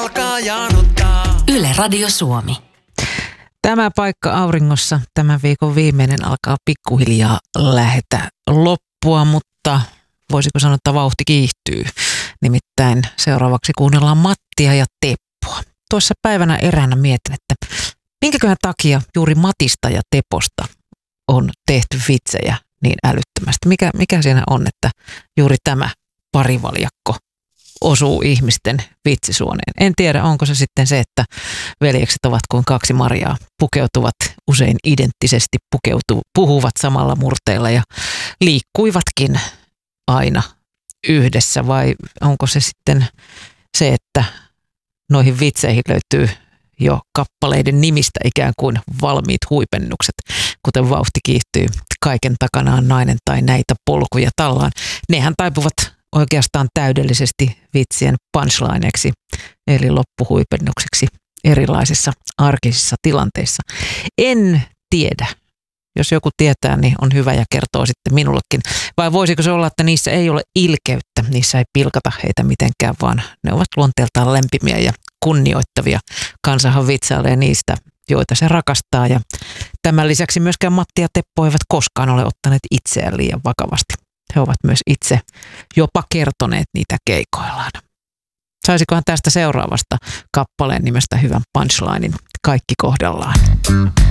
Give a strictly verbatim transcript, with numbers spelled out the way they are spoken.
alkaa janottaa. Yle Radio Suomi. Tämä paikka auringossa tämän viikon viimeinen alkaa pikkuhiljaa lähetä loppua, mutta voisiko sanoa, että vauhti kiihtyy. Nimittäin seuraavaksi kuunnellaan Mattia ja Teppoa. Tuossa päivänä eräänä mietin, että minkäköhän takia juuri Matista ja Teposta on tehty vitsejä niin älyttömästi. Mikä, mikä siinä on, että juuri tämä parivaljakko osuu ihmisten vitsisuoneen. En tiedä, onko se sitten se, että veljekset ovat kuin kaksi Mariaa, pukeutuvat usein identtisesti, pukeutu, puhuvat samalla murteella ja liikkuivatkin aina yhdessä, vai onko se sitten se, että noihin vitseihin löytyy jo kappaleiden nimistä ikään kuin valmiit huipennukset, kuten vauhti kiihtyy, kaiken takana on nainen tai näitä polkuja tallaan. Nehän taipuvat oikeastaan täydellisesti vitsien punchlineeksi, eli loppuhuipennukseksi erilaisissa arkisissa tilanteissa. En tiedä. Jos joku tietää, niin on hyvä ja kertoo sitten minullekin. Vai voisiko se olla, että niissä ei ole ilkeyttä, niissä ei pilkata heitä mitenkään, vaan ne ovat luonteeltaan lämpimiä ja kunnioittavia. Kansahan vitsailee niistä, joita se rakastaa. Ja tämän lisäksi myöskään Matti ja Teppo eivät koskaan ole ottaneet itseään liian vakavasti. He ovat myös itse jopa kertoneet niitä keikoillaan. Saisikohan tästä seuraavasta kappaleen nimestä hyvän punchlinin kaikki kohdallaan?